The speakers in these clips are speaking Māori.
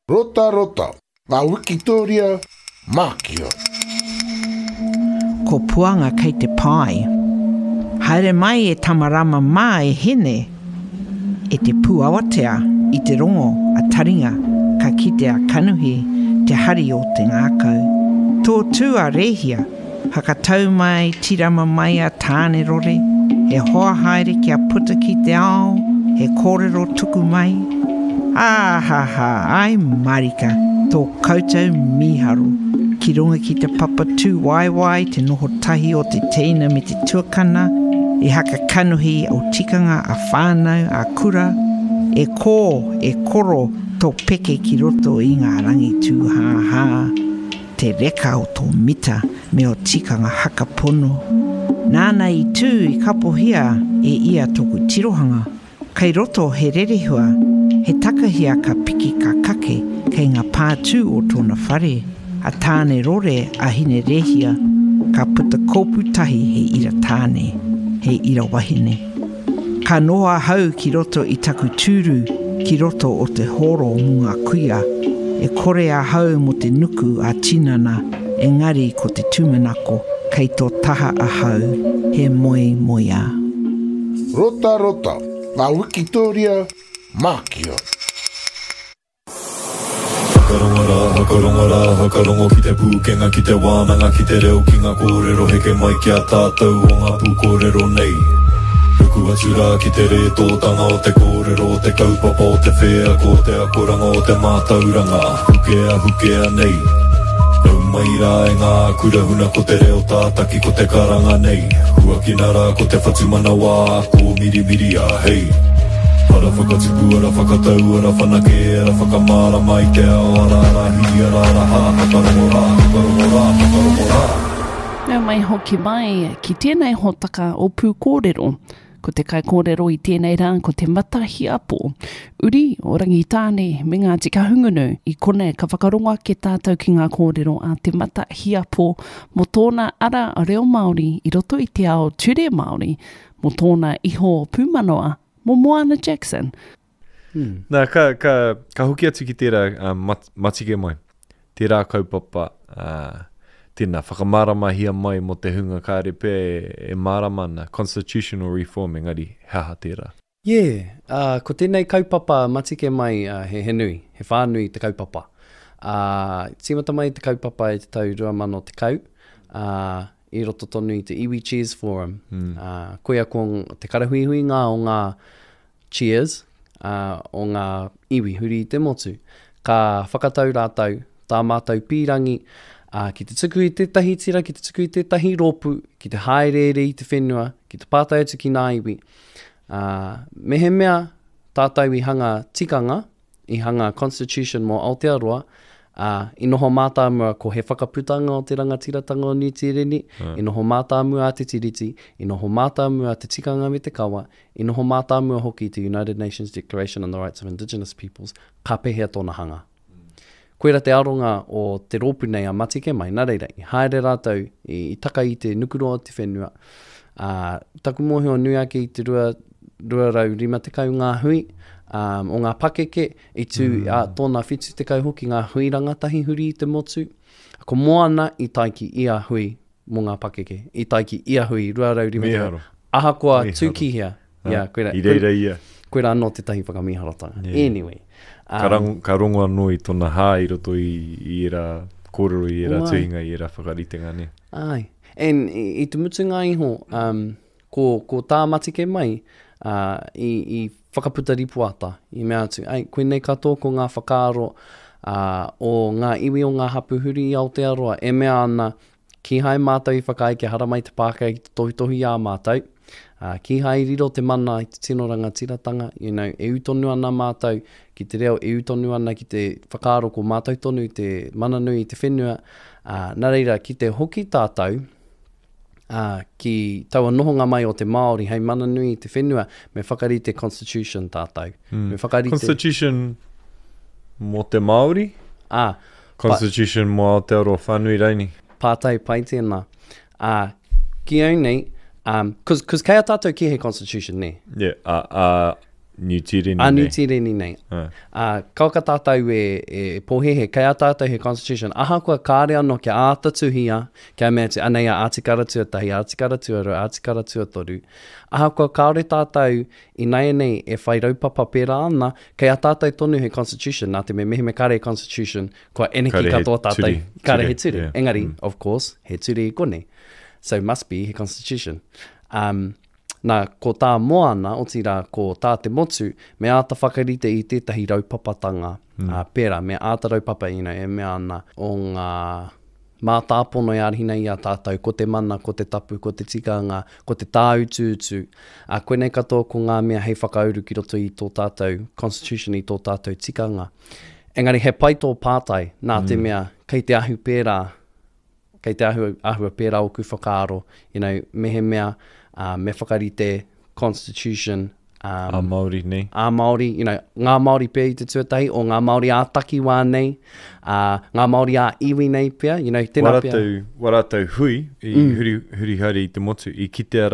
Rota rota, ngā Wikitoria mākia. Ko puanga kei te pai. Haere mai e tamarama mā e hene. E te pūawatea i te rongo a taringa ka kite a kanuhi te hari o te ngākau. Tō tū a rehia, hakatau mai tirama mai a tāne rore, he hoa haere kia puta ki te ao, he kōrero tuku mai. Āhaha, ai marika, tō koutou miharo. Ki runga ki te papa tū waiwai, te noho tahi o te teina me te tuakana, e haka kanuhi o tikanga a whānau a kura, e koro tō peke ki roto i ngā rangi tūhāhā. Te reka o tō mita me o tikanga haka pono. Nāna i tū i kapohia e ia tōku tirohanga. Kei roto he rerehua, he takahia ka piki ka kake kei ngā pātū o tōna whare. A tāne rore a hine rehia, ka puta kōpū tahi he ira tāne, he ira wahine. Ka noa hau ki roto i taku tūru, ki roto o te horo mu ngā kuia, e kore a hau mo te nuku a tinana, engari ko te tūmanako, kei tō taha a hau, he moia. Rota rota, ngā Wikitoria mākia. Hakarongo ki te pūkenga, ki te wānanga, ki te reo ki ngā kōrero, heke mai ki a tātou o ngā pūkōrero nei. Ruku atura ki te re tōtanga o te kōrero, o te kaupapa o te whea, ko te akoranga o te mātauranga, hukea nei. Nau mai rā e ngā kurahuna ko te reo tātaki ko te karanga nei. Hua ki nara ko te whatumana wā, ko miri a hei. Ara whakatipu, ara whakatau, ara whanake, ara whakamara mai te ao, ara hi, ara ha, hakarongo rā. Nau mai hoki mai, ki tēnei hotaka o pū kōrero. Ko te kai kōrero i tēnei rā, ko te mata hiapo. Uri, o rangi tāne, me ngā tika hungunu, i kone ka whakaronga ke tātou ki ngā kōrero a te mata hiapo, mo tōna ara a reo Māori, i roto i te ao ture Māori, mo tōna iho pūmanoa, mo Moana Jackson. Nā, ka hoki atu ki tērā matike mai. Tērā kaupapa, tēnā whakamārama hia mai mo te hunga kāre pē e māramana, constitutional reform engari, haha tērā. Ko tēnei kaupapa matike mai he nui, he whānui te kaupapa. Tīmata mai te kaupapa e te tau 2010, i roto tonu i te Iwi Cheers Forum. Koia ko te karahuihui ngā o ngā cheers, o ngā iwi huri i te motu. Ka whakatau rātau, tā mātau pīrangi, ki te tuku i tētahi tira, ki te tuku i tētahi rōpu, ki te haerere i te whenua, ki te pātai atu ki nā iwi. Me he mea tātou i hanga tikanga, i hanga constitution mō Aotearoa, I noho mātāmua ko he whakaputanga o te rangatiratanga o Nitireni, I noho mātāmua a te tiriti, I noho mātāmua a te tikanga me te kawa, I noho mātāmua hoki te United Nations Declaration on the Rights of Indigenous Peoples, ka pehea tōna hanga. Koera te aronga o te rōpu nei a matike mai, nā reira, I haere rātou I taka I te nukuroa o te whenua. Taku mohi o nui ake I te 250 ngā hui, o ngā pakeke I tū tōna whitu te kau hoki ngā hui rangatahi huri I te motu. Ko moana I taiki ia hui mo ngā pakeke. I taiki ia hui, ruarau ahakoa tūkihia. I reira ia. Koera anō te tahi whakamiharotanga. Anyway. Ka rongo anō I tōna hā I roto I era kōrero I era tuhinga I era whakaritenga ne. Ai. I te mutu ngā iho, ko tā matike mai, I whakaputa ripuata I mea atu. Koe nei katoa ko ngā whakaaro o ngā iwi o ngā hapuhuri I Aotearoa e mea ana ki hai mātou I whakai ke haramai te pākai I te tohi a mātou. Ki hai riro te mana I te tino rangatiratanga. E utonu ana mātou ki te reo, e utonu ana ki te whakaaro ko mātou tonu I te mananui I te whenua. Nā reira, ki te hoki tātou, ki taua nohonga mai o te Māori hei mananui I te whenua me whakari te constitution tātou. Me whakari constitution mo te Māori? Constitution mo Aotearoa whānui reini? Pātai pai tēnā. Ki au nei, cause kei a tātou ki he constitution ne? Yeah, New Tireni A New nei. Tireni nei. Kauka tātou e pohehe, kei a tātou he constitution. Aha kua kāre anō kia ātatuhia, kia mea te anei a ātikara tuatahi, ātikara tuaru, ātikara tuatoru. Aha kua kāre tātou I nei nei e whai raupapa pērā ana, kei a tātou tonu he constitution, nā te me mehe me kare constitution, kua eneki Kare he katoa tātou. turi. Kare he Turi, turi. yeah. Engari, of course, he turi I kone. So must be he constitution. Nā, ko tā moana, o tira, ko tā te motu, me āta whakarite I tētahi raupapatanga pērā, me āta raupapa, e mea ana o ngā mātāpono I arihina I a tātou, ko te mana, ko te tapu, ko te tikanga, ko te tāutuutu. Koe nei katoa ko ngā mea hei whakauru ki roto I tō tātou constitution, I tō tātou tikanga. Engari, he pai tō pātai, nā te mea, kei te ahu pērā, kei te ahua pērā o ku whakaaro, mehe mea, me whakarite constitution, A Māori nei. a Māori, ngā Māori pēr I te tuatahi, o ngā Māori a takiwā nei, ngā Māori a iwi nei pēr, tēnā pēr. Waratau hui, huri hari I te motu, I kitea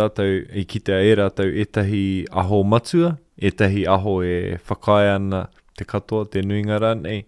e rātau etahi aho matua, etahi aho e whakae ana te katoa, te nuingara nei,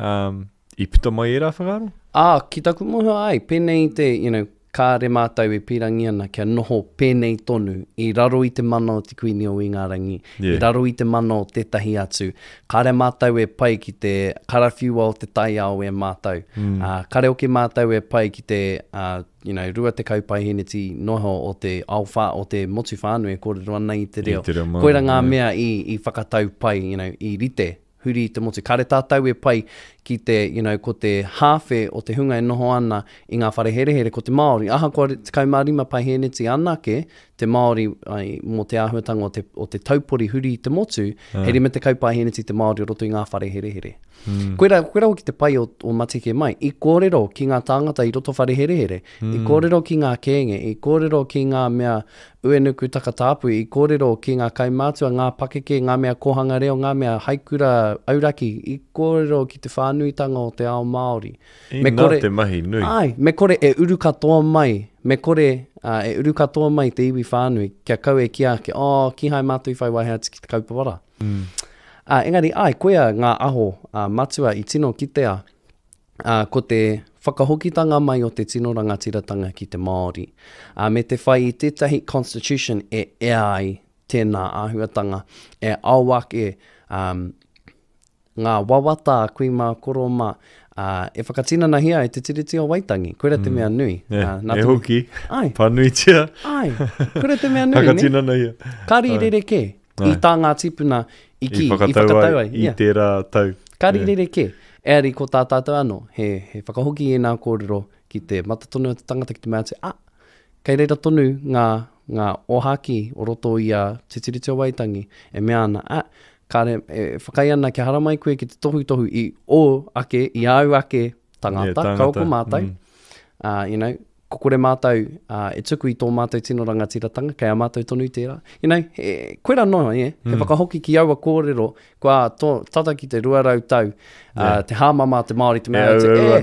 I puta mai e rā whakaro? Ki taku moho ai, pēnei te, kāre mātou e pirangi ana kia noho pēnei tonu I raro I te mana o te kuini o Ingarangi, I raro I te mana o tētahi atu. Kāre mātou e pai ki te karawhiua o te tai ao e mātou. Kāre oke mātou e pai ki te, rua te kaupai heneti noho o te awha, o te motu whānui e kōrero ana I te reo. Koera ngā mea I whakatau pai, I rite. Huri I te motu. Kāre tātou e pai ki te, ko te hāwhe o te hunga e noho ana I ngā whare here ko te Māori. Aha kua te kaumarima pai heneti anake, te Māori mō te āhuatanga o te taupori huri I te motu, heri me te kaupai heneti te Māori roto I ngā whare here. Koera ki te pai o matike mai, I kōrero ki ngā tāngata I roto whare here. I kōrero ki ngā kēnge, I kōrero ki ngā mea uenuku takatāpu, I kōrero ki ngā kaimātua, ngā pakeke, ngā mea kohanga reo, ngā mea haikura auraki, I kōrero ki te whānuitanga o te ao Māori. Nā te mahi nui. Ai, me kore e uru katoa mai, e uru katoa mai te iwi whānui, kia kau e ki ake, ki hai mātou I whai waiha ki te kaupawara. Engari, koea ngā aho matua I tino kitea, ko te whakahokitanga mai o te tino rangatiratanga ki te Māori. Me te whai I tētahi constitution e ai tēnā āhuatanga, e auake ngā wawata kui mā koroma, e whakatinana hia e te tiriti o Waitangi. Koera te mea nui. E hoki, panui tia. Koera te mea nui, Whakatinana hia. Kari rereke, I tā ngā tipuna I whakatau ai, I tērā tau. Kari rereke, eari ko tā tātou anō, he whakahoki e nā kōrero ki te matatonu o te tangata ki te mea te, kei reira tonu ngā ohaki o roto I a te tiriti o Waitangi, e mea ana, kāre whakai ana ki haramai koe ki te tohu I o ake, I au ake tangata, kaoko mātou. Kokore mātou e tuku I tō mātou tino rangatiratanga, kei a mātou tonu I tērā. Koera noa, he whakahoki ki aua kōrero, kua tata ki te ruarau tau, te hāmama, te Māori, te mea,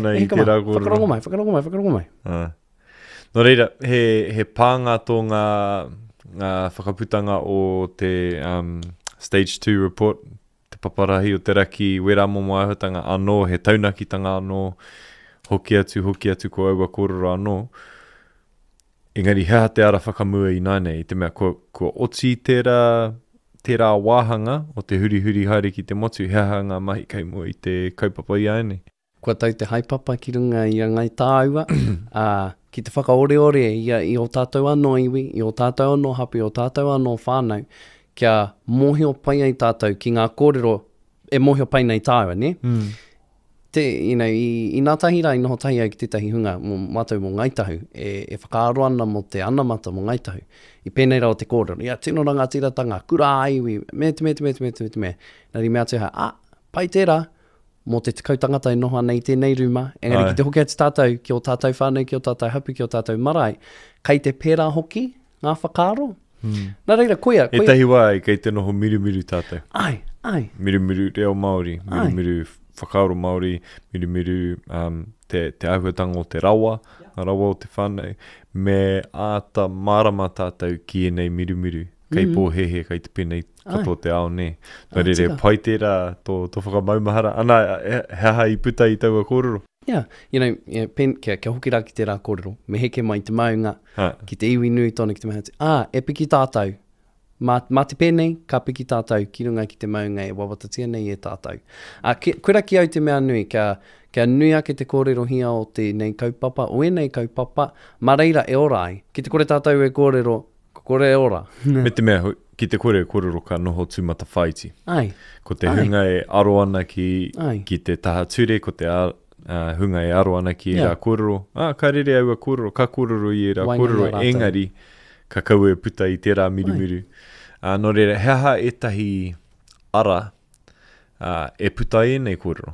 whakarongo mai. No reira, he pānga tō ngā whakaputanga o te Stage 2 report, te paparahi o te raki, wera momo ahutanga anō, he taunakitanga anō, hoki atu ko aua kōrero anō. Engari, hea te ara whakamua I nānei, I te mea, ko oti tērā wāhanga o te huri haere ki te motu, hea ngā mahi kaimua I te kaupapa I aene. Kua tau te haipapa ki runga I a ngai tāua, ki te whakaore I o tātou anō iwi, I o tātou anō hapi, I o tātou anō whānau, kia mohio pai ai tātou ki ngā kōrero e mohio pai nei tāua, ne? I nā tahira I noho tahi ai ki tētahi hunga mō mātou mō ngaitahu, e whakaaro ana mō te anamata mō ngaitahu, I pēnei rao te kōrero, tino rangatiratanga, kura aiwi, me. Nari mea te pai tērā, mō te kautangata e noho ana I tēnei ruma, engari ki te hoki ati tātou, ki o tātou whānau, ki o tātou hapu, ki o tātou marae, kei te pērā hoki, ngā whakaaro. Nā reira, koea. E tahi wai, kei te noho miru tātou. Ai. Miru reo Māori, miru whakaaro Māori, miru te ahuatanga o te rawa o te whānau, me āta marama tātou ki enei miru. kei pōhehe, kei te pēnei katoa te ao, ne. Nā rere, pai tērā tō whakamaumahara, ana heha I puta I taua kōrero. Yeah, kia hoki rā ki te rā kōrero, me heke mai te maunga, ki te iwi nui tōna ki te maunga, e piki tātou, mā te pēnei, ka piki tātou, ki runga ki te maunga e wawatatia nei e tātou. Koera ki au te mea nui, kia nui ake te kōrero hia o te nei kaupapa, o e nei kaupapa, ma reira e ora ai, ki te kore tātou e kōrero, kore e ora. Me te mea, ki te kōrero ka noho tūmata whaiti. Ai. Ko te hunga e aro ana ki te taha ture, ko te hunga e aro ana ki rā kōrero. Ka rere aua kōrero, ka kōrero I rā kōrero, engari, ka kaua e puta I tērā miru. Nō reira, heha etahi ara e puta e nei kōrero?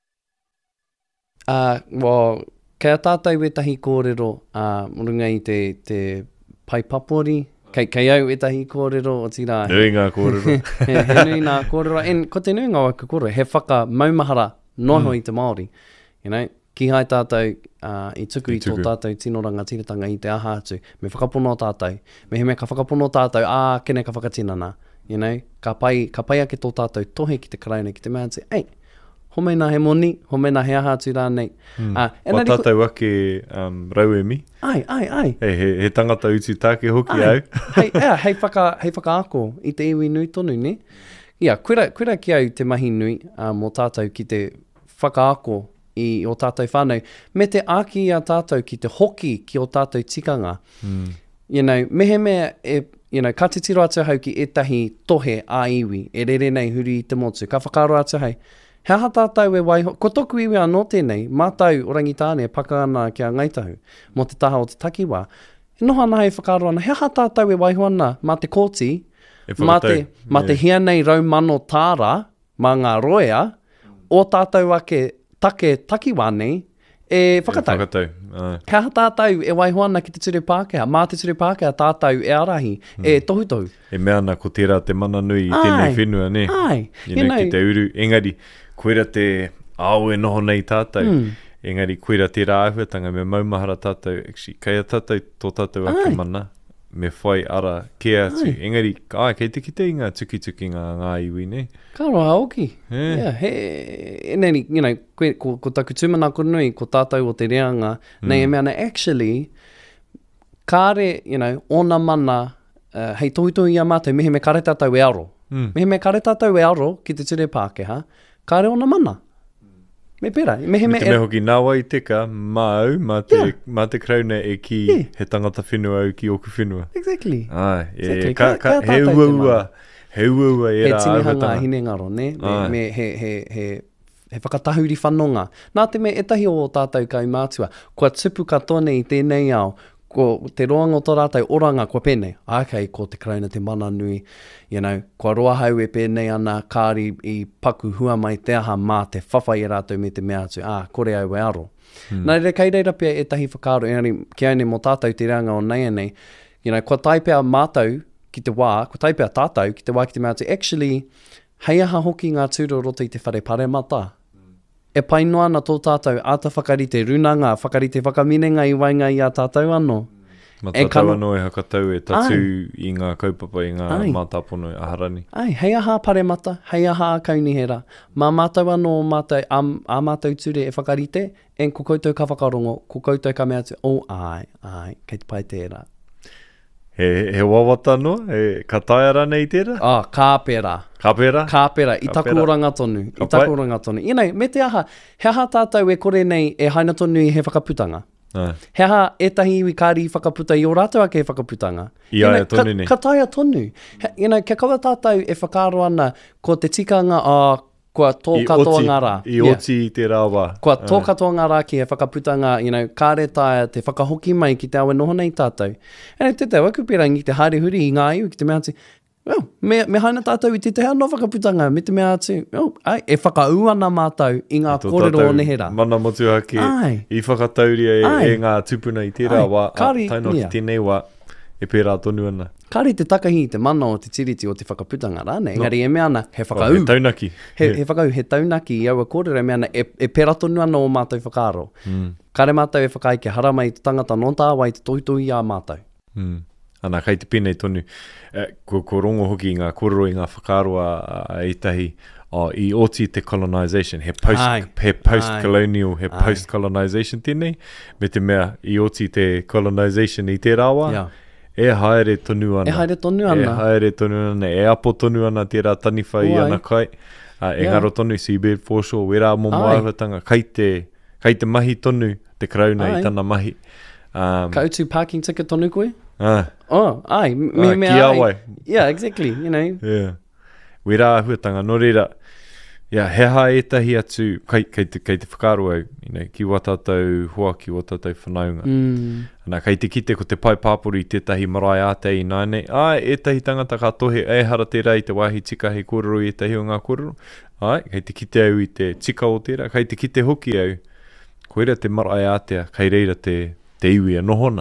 Kei tātou etahi kōrero, runga I te pai papori, kei au etahi kōrero o tira. Nui ngā kōrero. he nui ngā kōrero. Ko te nui ngā waka kōrero, he whaka maumahara noho I te Māori. You know, ki hai tātou I tuku I tō tātou tino rangatiratanga I te aha atu. Me whakapono tātou. Me he mea ka whakapono tātou, kene ka whakatinana. You know, ka pai ake tō tātou tohe ki te karaina, ki te mea te, ei, homena he moni, homena he aha atu rānei. Wa tātou ake rauemi. Ai. He tangata utu tāke hoki au. Hei whakaako I te iwi nui tonu, ne? Ia, koera ki au te mahi nui mō tātou ki te whakaako I o tātou whānau. Me te āki a tātou ki te hoki ki o tātou tikanga. You know, mehe mea ka te tiro atu hau ki etahi tohe a iwi, e rere nei huri I te motu. Ka whakaro atu hei. He aha tātou e waiho, ko toku iwi anō tēnei, mātou orangitāne e paka ana ki a ngaitahu, mō te taha o te takiwā. Noha ana hei whakaro ana, he aha tātou e waiho ana, mā te kōti, mā te hia nei raumano tāra, mā ngā roea, o tātou ake take takiwā nei, e whakatau. He aha tātou e waiho ana ki te ture Pākehā, mā te ture Pākehā tātou e arahi, e tohutohu. E mea ana ko tērā te mana nui I tēnei whenua, ne? Ki te uru, engari, koera te ao e noho nei tātou, engari koera tērā ahuatanga me maumahara tātou, kei a tātou tō tātou ake mana, me whai ara ke atu. Engari, kei te kite I ngā tuki ngā iwi, ne? Ka roa aoki. Eneni, you know, ko taku tūmanako nui, ko tātou o te reanga, nei e mea na actually, kāre, you know, ona mana, hei tohutohu I a mātou, mehe me kare tātou e aro. Mehe me kare tātou e aro ki te ture Pākehā, kāre ona mana. Me pera. Me te hoki nāwa I teka, māu, mā te krauna e ki he tangata whenua au ki oku whenua. Exactly. He uaua e rā he tinihanga hine ngaro, ne? Me he whakatahuri whanonga. Nā te me etahi o tātou kau mātua, kua tupu katoa I tēnei ao, ko te roanga o tō rātou oranga kua pēnei. Ko te krauna te mana nui, you know, kua roa hau e pēnei ana kāri I paku hua mai te aha mā te whawhai e rātou me te mea atu, kore au e aro. Nā reira kei reira pia etahi whakaro, ki aune mō tātou te reanga o nei anei, you know, kua taipea mātou ki te wā, kua taipea tātou ki te wā ki te mea atu, actually, hei aha hoki ngā tūro roto I te whare paremata. E pai noa na tō tātou āta whakarite runanga, whakarite whakaminenga I wainga I a tātou anō. Ma tātou anō e hakatau e tatu I ngā kaupapa I ngā mātāpono aharani. Hei aha paremata, hei aha kaunihera. Mā mātou anō mātou, a mātou ture e whakarite, en ko koutou ka whakarongo, ko koutou ka mea tu, kei te pai tērā. He wawata no? Ka taera nei tērā? Kāpera. Kāpera? Kāpera. I taku oranga tonu. You know, me te aha, he aha tātou e kore nei e haina tonu I he whakaputanga. He aha etahi iwi kāri whakaputa I o rātou ake whakaputanga. I aia tonu nei. Ka taia tonu. You know, kia kaua tātou e whakaro ana ko te tikanga kua tō katoa ngā rā. I oti I te rāwa. Kua tō katoa ngā rā ki he whakaputanga, you know, kāre taia te whakahoki mai ki te awe noho nei tātou. E te te wakupira I te haere huri I ngā iwi ki te mea ati, me haina tātou I te te hano whakaputanga, me te mea ati, e whakau ana mātou I ngā kōrero o nehera. Mana motu hake, I whakatauria e ngā tupuna I te rāwa, taino ki tēnei wā, e pērā tonu ana. Kāri te takahi te mana o te tiriti o te whakaputanga rāne. Engari e mea ana, he whakau. He taunaki. He whakau, he taunaki I aua kōrero e mea ana, e pera tonu ana o mātou whakaro. Kare mātou e whakai ke haramai te tangata non tāwai te tohitohi a mātou. Ana kei te pēnei tonu, ko rongo hoki ngā kororo i ngā whakaroa itahi, I oti te colonisation, he post-colonial, he post-colonisation tēnei, me te mea I oti te colonisation I te rawa, e haere tonu ana. E haere tonu ana. E haere tonu ana, e apo tonu ana tērā taniwhai ana kai. E ngaro tonu, seabed foreshore, wera momo āhuatanga, kei te mahi tonu, te krauna I tana mahi. Ka utu parking ticket tonu koe? Oh, ai. Ki awai. Yeah, exactly, you know. Yeah. Wera āhuatanga, no reira, he etahi atu, kei te whakaroa, you know, ki watatau hoa, ki watatau whanaunga. Ana kei te kite ko te pai pāpuri I tētahi marae ate I nāne, etahi tangata ka tohe, hara tērā I te wāhi tika he kororo I etahi o ngā kororo. Kei te kite au I te tika o tērā, kei te kite hoki au, koera te marae atea, kei reira te iwi a nohona.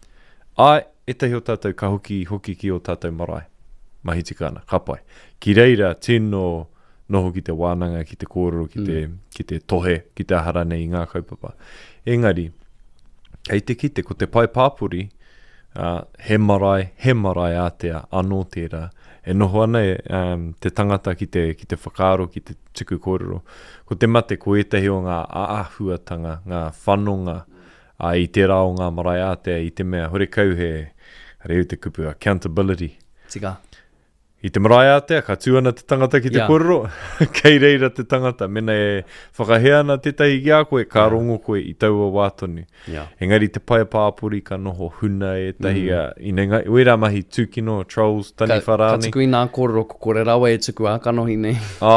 Etahi o tātou ka hoki ki o tātou marae. Mahi tika ana, ka pai. Ki reira, tino noho ki te wānanga, ki te kōrero, ki te tohe, ki te ahara nei I ngā kaupapa. Engari, kei te kite, ko te pai pāpuri, he marae ātea anō tērā, e noho ana te tangata ki te whakaaro, ki te tuku kōrero. Ko te mate, ko etahi o ngā āhuatanga, ngā whanonga, I tērā o ngā marae ātea, I te mea, hore kau reu te kupu, accountability. Tika. I te marae ātea, ka tūana te tangata ki te kōrero, kei reira te tangata, mena e whakaheana tētahi ki a koe, ka rongo koe I taua wātonu. Engari te paia pāpuri ka noho huna e tahi wera mahi tūkino, trolls, tani wharāne. Ka tuku I nā kōrero, ko kore rawa e tuku a kanohi nei.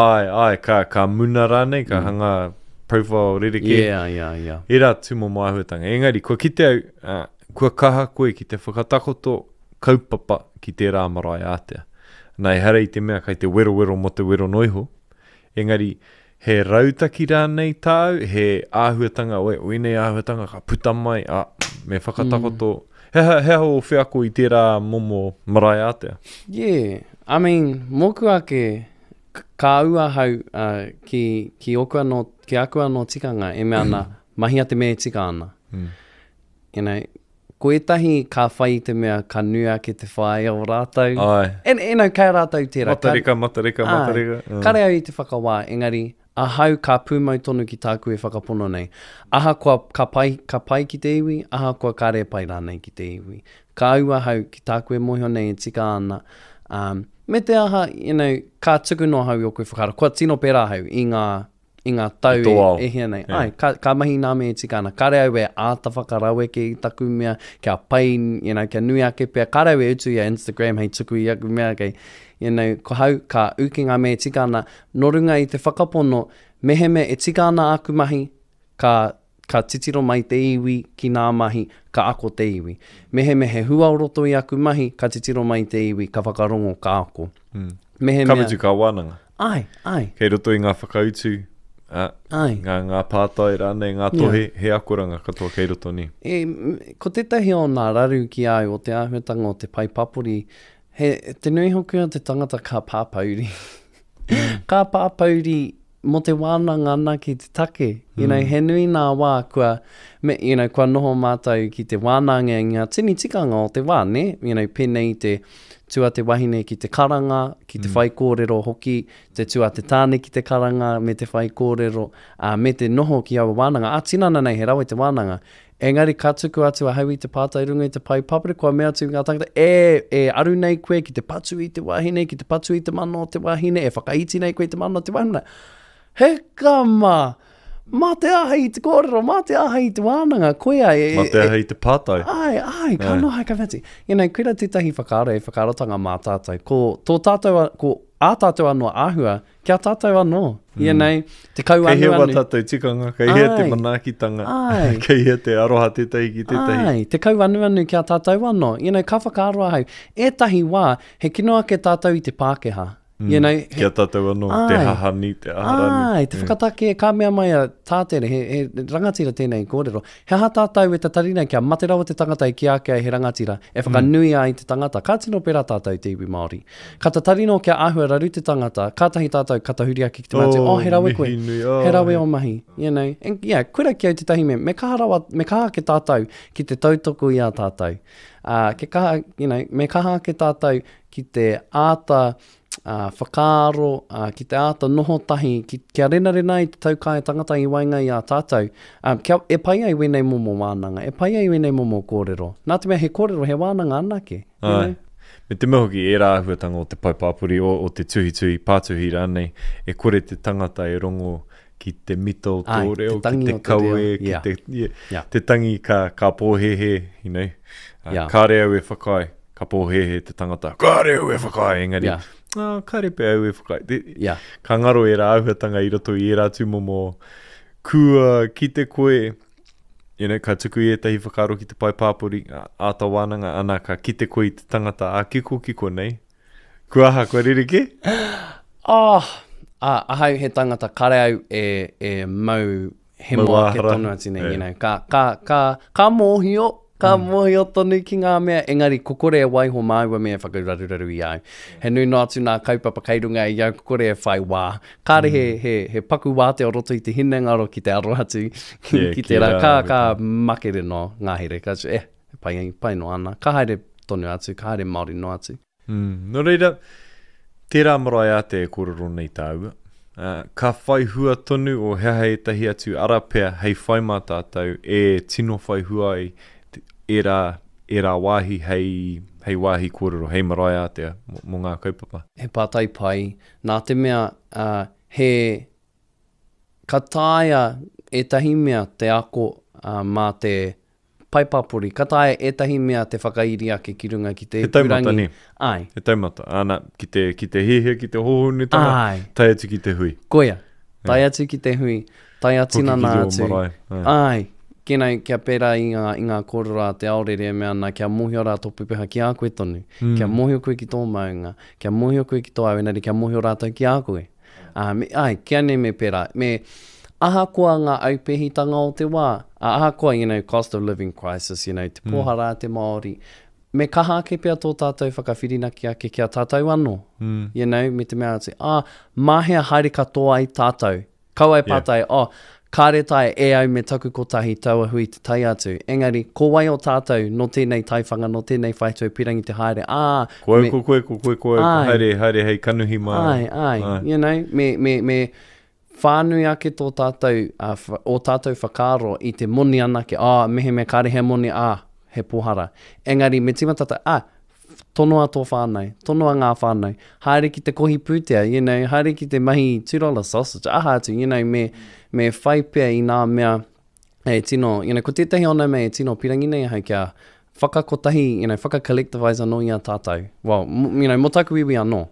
Ka muna rāne, ka hanga profile rereke. Yeah. Era tumo māhuatanga. Engari, kua kite au, kua kaha koe ki te whakatakoto kaupapa ki tērā marae ātea. Nei hara I te mea kai te wero mo te wero noiho. Engari, he rautaki rānei tāu, he āhuatanga, oinei āhuatanga, ka puta mai, me whakatakoto. Hea o whiako I tērā momo marae ātea. Yeah, I mean, moku ake ka ua hau ki akua no tikanga, e mea ana, mahia te mea tika ana. You know, ko etahi ka whai te mea ka nua ki te whai o rātou. E kai rātou tērā. Matarika. Kare au I te whakawā, engari, a hau ka pūmau tonu ki tāku e whakapono nei. Aha kua ka pai ki te iwi, aha kua kare pai rānei ki te iwi. Ka ua hau ki tāku e mohio nei e tika ana. Me te aha, you know, ka tuku no hau I o koe whakara. Kua tino pērā hau I ngā tau e hea nei. Ka mahi nā me e tika ana. Kare au e āta whakarawe ke I taku mea, kia pai, you know, kia nui ake pia. Kare au e utu I Instagram, hei tuku I aku mea kei. You know, ko hau, ka uki ngā me e tika ana. No runga I te whakapono, meheme e tika ana aku mahi, ka titiro mai te iwi ki nā mahi, ka ako te iwi. Meheme he huaoroto I aku mahi, ka titiro mai te iwi, ka whakarongo ka ako. Kamutu ka wānanga. Ai. Kei roto I ngā whakautu, ngā pātai rānei, ngā tohe, he akoranga katoa kei roto ni. Ko tētahi o ngā raru ki au o te āhuatanga o te pai papuri, te nui hoku a te tangata ka pāpauri. Ka pāpauri mo te wānanga ana ki te take. You know, he nui nā wā kua noho mātou ki te wānanga I ngā tini tikanga o te wā, ne? You know, pēnei te tua te wahine ki te karanga, ki te whai kōrero hoki, te tua te tāne ki te karanga, me te whai kōrero, me te noho ki awa wānanga. Tinana nei, he rawe te wānanga. Engari ka tuku atu a hau I te pātai runga I te pai papere, kua mea tu ngā tangata, e aru nei koe ki te patu I te wahine, ki te patu I te mano o te wahine, e whakaiti nei koe I te mano o te wahine. He kama! Mā te aha I te kōrero, mā te aha I te wānanga, koea Mā te aha I te pātai. Ka noha ka whiti. You know, koera tētahi whakaaro e whakarotanga mā tātou. Ko tō tātou, ko ā tātou anō āhua, kia tātou anō. You know, te kau anu anu. Kei hewa tātou tikanga, kei hea te manakitanga, kei hea te aroha tētahi ki tētahi. Te kau anu kia tātou anō. You know, ka whakaaroa hau. Etahi wā, he kinoa ke tātou I te Pākehā. You know, Kia tātou anō, te hahani, te aharani. Ai, te whakatake e ka mea mai a tātere, he rangatira tēnei kōrero. He aha tātou e te tarina kia mate rawa te tangata i ki ake he rangatira, e whakanui ai te tangata. Ka tino pera tātou te iwi Māori. Ka ta tarino kia ahua raru te tangata, ka tahi tātou katahuri ake ki te mātou, he rawe koe, he rawe o mahi. You know, and yeah, kura ki au te tahi me kaha ke tātou ki te tautoko i a tātou. Ke kaha, you know, me kaha ke tātou ki te āta whakaaro, ki te āta noho tahi, kia rena i te taukai tangata i wainga i a tātou, e pai ai wenei momo wānanga, e pai ai wenei momo kōrero. Nā te mea he kōrero, he wānanga anake. Ai. Me te mehoki e rāhuatanga o te paipāpuri o te tuhi pātuhi rānei, e kore te tangata e rongo ki te mito tō reo, ki te kaue, te tangi ka pōhehe, you know. Ka reo e whakai, ka pōhehe te tangata, ka reo e whakai, engari. Ka repe au e whakai. Ka ngaro e rāhuatanga i roto i e rātu momo, kua ki te koe, you know, ka tuku i etahi whakaro ki te paipāpuri, āta wānanga ana ka ki te koe i te tangata, kiko nei. Kua aha, kua ririke? Ahau he tangata kare au e mau he moa ke tonu ati nei, you know, ka mōhio, ka mōhio tonu ki ngā mea, engari kokore e waiho māua mea whakararuraru i au. He nui no atu nā kaupapa kairunga i au kokore e whai wā. Kāre he paku wāte o roto i te hine ngaro ki te aro atu, ki te rā, ka makere no ngāhere, ka pai no ana. Ka haere tonu atu, ka haere Māori no atu. No reira, tērā marae a te kororo nei tāua. Ka whai hua tonu o hea tahi atu arapea hei whai mā tātou e tino whai hua e rā wāhi hei wāhi kōrero, hei marae a te mo ngā kaupapa. He pātai pai, nā te mea he ka tāia e tahi mea te ako mā te paipapuri, ka tae etahi mea te whakairi ake ki runga ki te he taumata ni. Ai. He taumata. Ana, ki te hehe, ki te hohonu tanga, tai atu ki te hui. Koia, tai atu ki te hui, tai atina nā atu. Ai. Kenai kia pera i ngā kōrora te aorere mea nā kia mohio rā tō pupeha ki a koe tonu. Kia mohio koe ki tō maunga, kia mohio koe ki tō awenari, kia mohio rātou ki a koe. Ai, kia ne me pera. Me ahakoa ngā aupehitanga o te wā. Ahakoa, you know, cost of living crisis, you know, te pohara te Māori. Me kaha ake pia tō tātou whakawhirinaki ake kia tātou anō. You know, me te mea atu, mahea haere katoa ai tātou. Kau ai pātai, kāre tai e au me taku kotahi taua hui te tai atu. Engari, ko wai o tātou no tēnei taiwhanga, no tēnei whaitau pirangi te haere. Koe, haere hei kanuhi mai. Ai, you know, me whānui ake tō tātou, o tātou whakaro i te moni anake, mehe me kāre he moni, he pohara. Engari, me timatata, tonoa tō whānau, tonoa ngā whānau, haere ki te kohi pūtea, you know, haere ki te mahi $2 sausage, atu, you know, me whaipea i nā mea, tino, you know, ko tētahi ona me tino pirangi nei hau kia whakakotahi, you know, whakacollectivise anō i a tātou. Well, you know, mo taku iwi anō.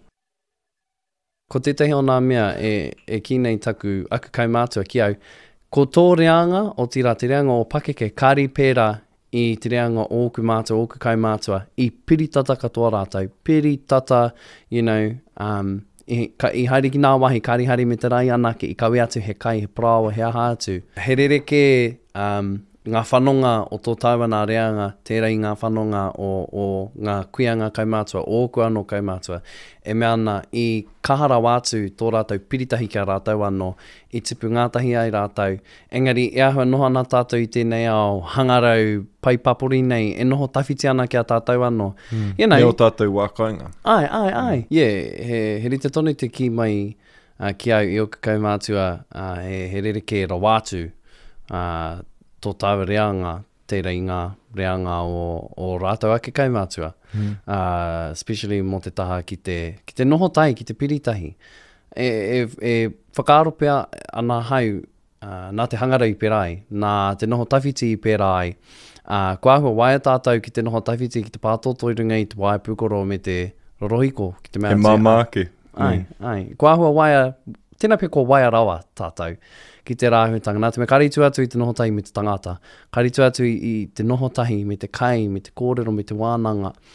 Ko tētahi o nā mea e ki nei taku aku kaumātua ki au. Ko tō reanga o tira te reanga o pakeke kāri pērā i te reanga o oku mātua, oku kaumātua, i piritata katoa rātou. Piritata, you know, i haere ki nā wahi, kāri haere me te rai anake, i kawe atu he kai, he prāwa, he aha atu. He rereke ngā whanonga o tō tauana reanga, tērei ngā whanonga o ngā kuianga kaumātua, o oku anō kaumātua, e mea ana i kahara wātu tō rātou piritahi kia rātou anō, i tipu ngātahi ai rātou. Engari, e ahua noho ana tātou i tēnei ao hangarau paipapuri nei, e noho tawhiti ana kia tātou anō. You know, e o tātou wākainga. Ai. He rite tonu te ki mai ki au i oku kaumātua, he rereke rawātu, tō tāua reanga, tērei ngā reanga o rātou ake kaumātua. Especially mō te taha ki te noho tai, ki te piritahi. E whakaaro pia ana hau, nā te hangara i perai, nā te noho tawhiti i perai. Ko ahua waia tātou ki te noho tawhiti, ki te pātoto i runga i te waia pūkoro me te rorohiko, ki te mea. He māmāke. Ai. Ko ahua waia, tēnā pia ko waia rawa tātou. Ki te rāhuatanga. Nā te mea karitu atu i te nohotahi me te tangata. Karitu atu i te nohotahi me te kai, me te kōrero, me te wānanga.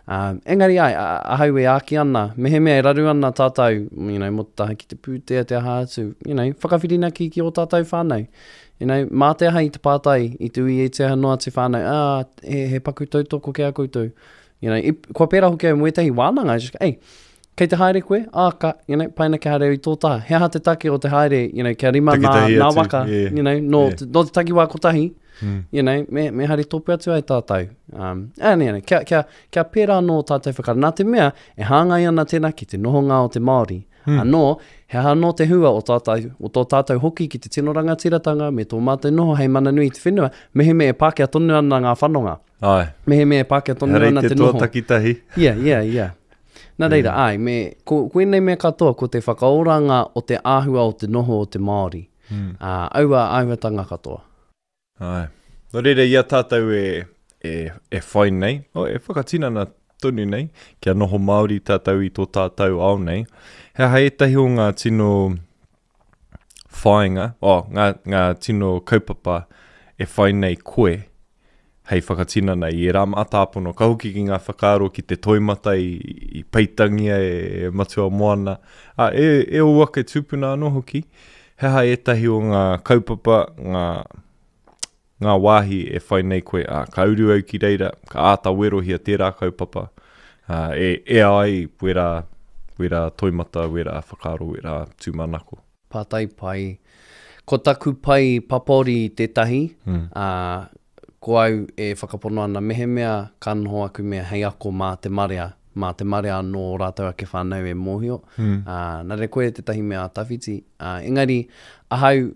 Engari ai, ahau e āki ana, mehe mea e raru ana tātou, mo taha ki te pūtea te hātu, whakawhirina ki o tātou whānau. Mā te aha i te pātai, i tu i te noa te whānau, he paku tautoko ke a koutou. Kua pēra hoki au muetahi wānanga, kei te haere koe, paina ke haere i tō taha. He aha te take o te haere, kia rima nā waka, no te taki wā kotahi, me hari tōpu atu ai tātou. Kia pēra anō tātou whakara. Nā te mea, e hāngai ana tēnā ki te nohonga o te Māori. Anō, he anō te hua o tō tātou hoki ki te tino rangatiratanga, me tō mātou noho hei mana nui te whenua, mehe me e pākea tonu ana ngā whanonga. Mehe me e pākea tonu ana te noho. Hei te tuataki tahi. Nā reira, koenei mea katoa ko te whakaoranga o te āhua o te noho o te Māori. Aua tanga katoa. No reira, ia tātou e whai nei, e whakatinana tonu nei, kia noho Māori tātou i tō tātou au nei. Hei etahi o ngā tino whainga, ngā tino kaupapa e whai nei koe, hei whakatinana i e rama atāpono, ka hoki ki ngā whakaaro ki te toimata i peitangia e matua moana. E o waka tūpuna anō hoki, hei etahi o ngā kaupapa, ngā wāhi e whai nei koe, ka uru au ki reira, ka āta werohia tērā kaupapa, e ai wera toimata, wera whakaaro, wera tūmanako. Pātai pai. Ko taku pai papori tētahi, ko au e whakapono ana mehe mea kanoho aku mea hei ako mā te marea no rātou ake whānau e mōhio. Nā re koe tētahi mea tawhiti. Engari, ahau,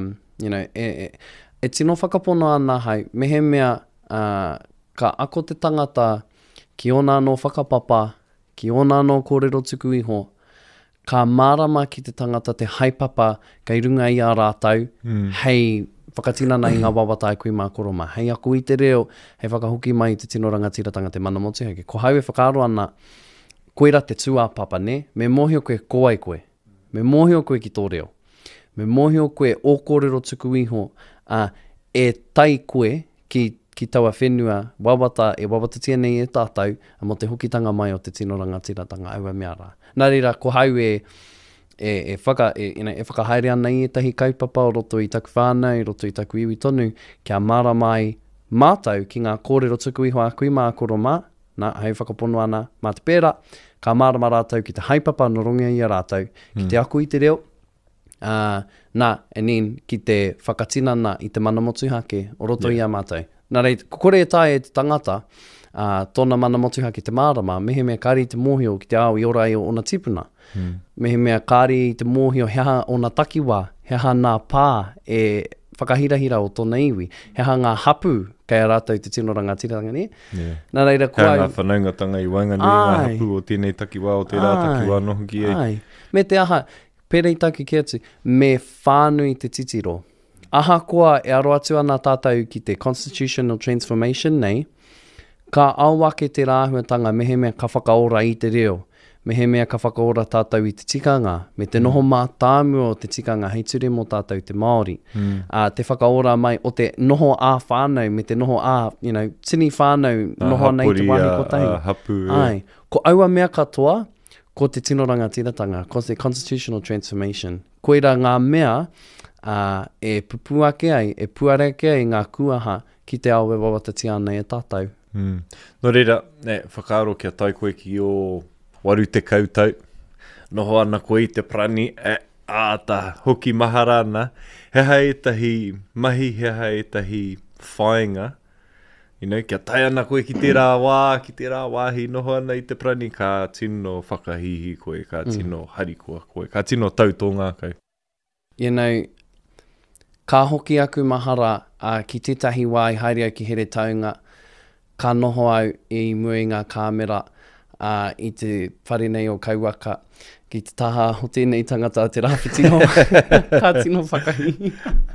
e tino whakapono ana hau, mehe mea ka ako te tangata ki ona no whakapapa, ki ona no kōrero tuku iho, ka mārama ki te tangata te haipapa kei runga i a rātou, hei whakatinana i ngā wawata ai kui mā koroma. Hei ako i te reo, hei whakahuki mai i te tino rangatiratanga te mana motu hake. Ko hau e whakaaro ana, koera te tua papa ne, me mohio koe koai koe, me mohio koe ki tō reo, me mohio koe o kōrero tuku iho, e tai koe ki taua whenua wawata tia nei e tātou, mo te hukitanga mai o te tino rangatiratanga aua mea rā. Nā reira, ko hau e whakahaere ana i tahi kaupapa o roto i taku whānau, roto i taku iwi tonu, kia mara mai mātou ki ngā kōrero tuku iho a kui mā koro mā, nā hei whakapono ana mā te pēra, ka mārama rātou ki te haipapa no rongia i a rātou, ki te aku i te reo, ki te whakatinana i te mana motu hake o roto i a mātou. Nā rei, kore e tae e te tangata, tōna mana motu hake te mārama, mehe mea kāri te mōhio ki te ao i ora i o na tipuna. Mehe mea kāri i te mōhio heha o na takiwā, heha nā pā e whakahirahira o tōna iwi, heha ngā hapu kei a rātou te tino rangatiratanga ne. Nā reira kua... Kā ngā whanaungatanga i wainganui ngā hapu o tēnei takiwā o tērā takiwā noho ki ei. Me te aha, pērei taki ki atu, me whānui te titiro. Aha koa e aro atu ana tātou ki te constitutional transformation nei, ka auake te rāhuatanga mehe mea ka whakaora i te reo, mehe mea ka whakaora tātou i te tikanga, me te noho mā tāmua o te tikanga, hei ture mō tātou te Māori. Te whakaora mai o te noho ā whānau, me te noho ā, tini whānau, noho nei te wāhi kotahi. Hapu, ko aua mea katoa, ko te tino rangatiratanga, ko te constitutional transformation. Koira ngā mea, e pupuake ai, e puareke ai ngā kuaha ki te ao e wawatati ana e tātou. No reira, whakaaro kia tai koe ki o waru te kautau, noho ana koe i te prani, āta, hoki mahara ana, heha etahi mahi, heha etahi whainga, kia tai ana koe ki tērā wā, ki tērā wāhi, noho ana i te prani, ka tino whakahihi koe, ka tino harikoa koe, ka tino tautonga koe. Ka hoki aku mahara ki tētahi wā i haere au ki here taunga, ka noho au i mua i ngā kāmera i te whare nei o kauaka, ki te taha o tēnei tangata te rāwhitino, ka tino whakahi.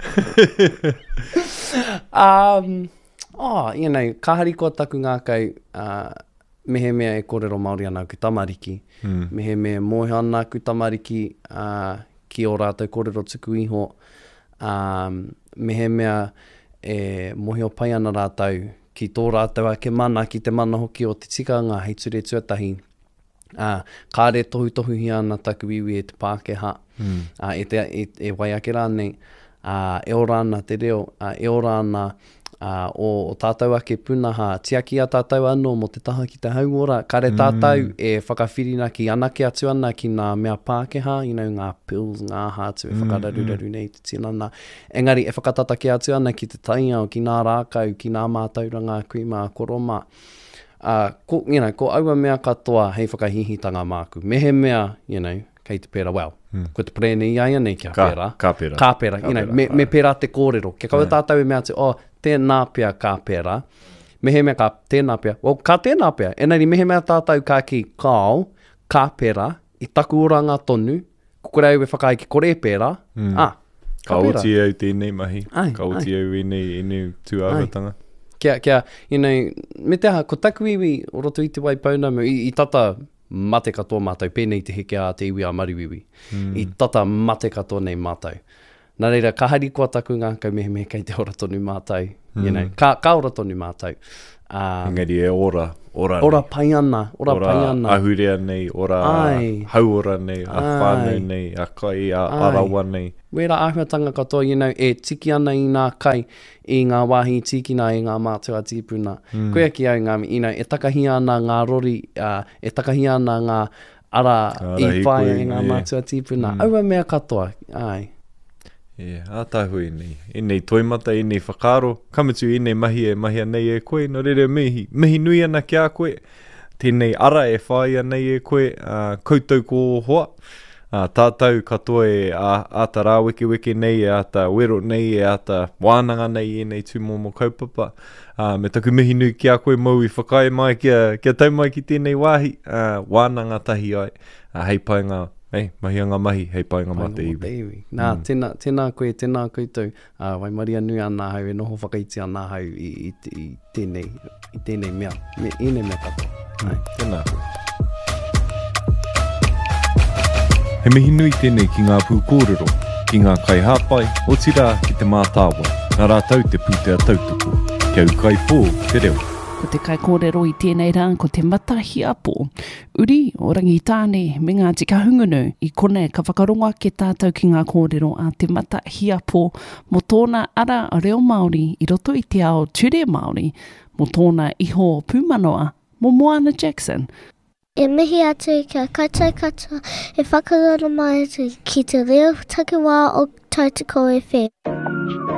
Ka harikoa taku ngā kau, mehe mea e kōrero Māori ana ku tamariki, mehe mea mohe ana ku tamariki ki o rātou kōrero tuku iho, mehe mea e mohi o pai ana rātou ki tō rātou ake mana, ki te mana hoki o te tikanga hei ture tuatahi. Kāre tohu hi ana taku iwi e te Pākehā. E wai ake rānei, e o rāna te reo, e o rāna o tātou ake punaha, tiaki a tātou anō mo te taha ki te hauora. Kāre tātou e whakawhirina ki anake atu ana ki ngā mea Pākehā, ngā pills, ngā hātu e whakararuraru nei te tinana. Engari, e whakatatake atu ana ki te tainga o ki ngā rākau, ki ngā mātauranga, kui mā koroma. Ko aua mea katoa hei whakahihitanga māku. Mehe mea, kei te pera, ko te prene i aia nei kia pera. Ka pera. Ka pera, me pera te kōrero. Ke kaua tātou e mea te, tēnā pia ka pera. Mehe mea ka tēnā pia. Ka tēnā pia. Enari, mehe mea tātou ka ki kāo, ka pera, i taku oranga tonu, kukurau e whakai ki kore pera. Ka oti au tēnei mahi. Ka oti au ene tuahatanga. Kia, me te aha, ko taku iwi o roto i te wai pauna, i tata mate katoa mātou, pēnei te heke a te iwi a mariwiwi. I tata mate katoa nei mātou. Nā reira, ka hari kua taku ngā kau mehe kei te ora tonu mātou. Ka ora tonu mātou. Engari e ora pai ana. Ora ahurea nei, ora hauora nei, a whānau nei, a kai, a arawa nei. Wera āhuatanga katoa, e tiki ana i ngā kai, i ngā wāhi tikina, i ngā mātua tīpuna. Koe ki au ngā, e takahi ana ngā rori, e takahi ana ngā ara i whaia i ngā mātua tīpuna. Aua mea katoa, ātahu i nei toimata, i nei whakaro, kamutu i nei mahi nei e koe, no rere mihi nui ana ki a koe, tēnei ara e whaia nei e koe, koutou ko hoa, tātou katoa e āta rāweke nei, e āta wero nei, e āta wānanga nei e nei tūmomo kaupapa, me taku mihi nui ki a koe mau i whakai mai kia tau mai ki tēnei wāhi, wānanga tahi ai, hei painga, mahianga mahi, hei painga mate iwi. Nā, tēnā koe, tēnā koutou, wai maria nui ana hau, e noho whakaiti ana hau i tēnei mea, ene mea katoa. Tēnā koe. He mihi nui tēnei ki ngā pū kōrero, ki ngā kai hāpai, o tira ki te mātāwa, nā rātau te pūtea tautoko, kia ukai pō te reo. Ko te kai kōrero i tēnei rā, ko te matahi apo. Uri, o rangitāne, me ngā tika hungunu, i kone ka whakaronga ke tātou ki ngā kōrero a te matahi apo, mo tōna ara a reo Māori, i roto i te ao ture Māori, mo tōna iho pūmanoa, mo Moana Jackson. E mihi atu kia katoa, e whakarara mai atu ki te reo takiwā o Tautoko FM.